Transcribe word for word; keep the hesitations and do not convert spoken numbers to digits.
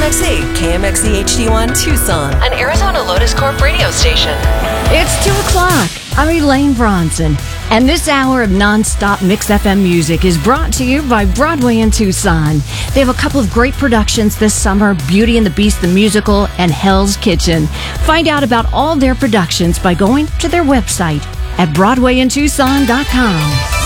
X E, K M X E H D one Tucson, an Arizona Lotus Corp radio station. It's two o'clock. I'm Elaine Bronson, and this hour of non-stop Mix F M music is brought to you by Broadway in Tucson. They have a couple of great productions this summer, Beauty and the Beast the Musical and Hell's Kitchen. Find out about all their productions by going to their website at broadway in tucson dot com.